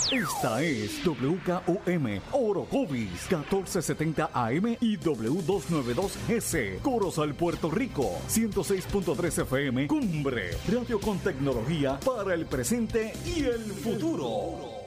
Esta es WKOM Orocovis 1470 AM y W292S Corozal, Puerto Rico 106.3 FM Cumbre, radio con tecnología para el presente y el futuro.